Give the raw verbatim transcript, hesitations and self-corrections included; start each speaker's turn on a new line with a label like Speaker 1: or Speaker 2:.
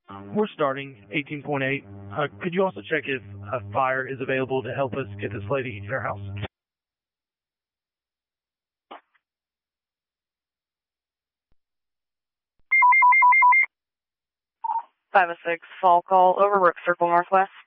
Speaker 1: We're starting eighteen point eight. Uh, could you also check if a fire is available to help us get this lady in her house?
Speaker 2: five oh six, fall call over Rook Circle Northwest.